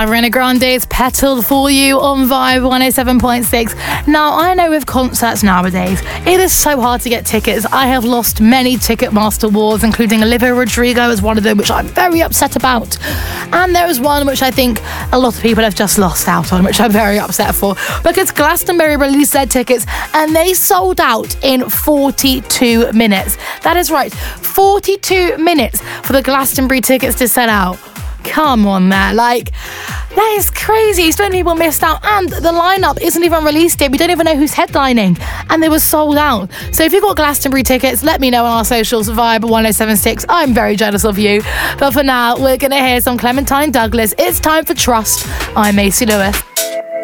Ariana Grande's Petal for you on Vibe 107.6. Now, I know with concerts nowadays, it is so hard to get tickets. I have lost many Ticketmaster wars, including Olivia Rodrigo as one of them, which I'm very upset about. And there is one which I think a lot of people have just lost out on, which I'm very upset for, because Glastonbury released their tickets and they sold out in 42 minutes. That is right, 42 minutes for the Glastonbury tickets to sell out. Come on, man. Like, that is crazy. So many people missed out, and the lineup isn't even released yet. We don't even know who's headlining, and they were sold out. So if you've got Glastonbury tickets, let me know on our socials, Vibe 1076. I'm very jealous of you. But for now, we're going to hear some Clementine Douglas. It's time for Trust. I'm Macy Lewis.